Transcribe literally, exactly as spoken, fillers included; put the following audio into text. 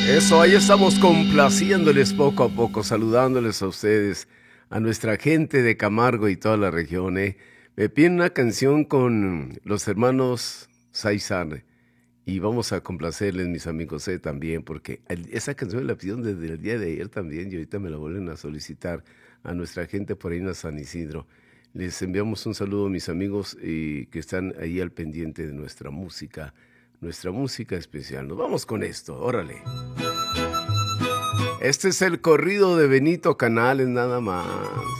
Eso, ahí estamos complaciéndoles poco a poco, saludándoles a ustedes, a nuestra gente de Camargo y toda la región. ¿eh? Me piden una canción con los hermanos Saizar y vamos a complacerles, mis amigos, ¿eh? también, porque el, esa canción me la pidieron desde el día de ayer también y ahorita me la vuelven a solicitar a nuestra gente por ahí en San Isidro. Les enviamos un saludo, mis amigos, y que están ahí al pendiente de nuestra música, nuestra música especial. Nos vamos con esto, órale. Este es el corrido de Benito Canales, nada más.